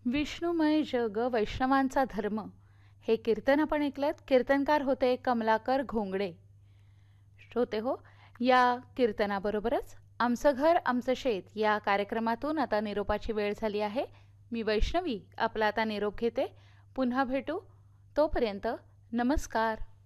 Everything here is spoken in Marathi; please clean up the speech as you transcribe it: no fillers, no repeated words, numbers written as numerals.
विष्णुमय जग वैष्णवांचा धर्म हे कीर्तन आपण ऐकलत. कीर्तनकार होते कमलाकर घोंगडे. श्रोते हो, या कीर्तनाबरोबरच आमचं घर आमचं शेत या कार्यक्रमातून आता निरोपाची वेळ झाली आहे. मी वैष्णवी आपला आता निरोप घेते. पुन्हा भेटू. तोपर्यंत नमस्कार.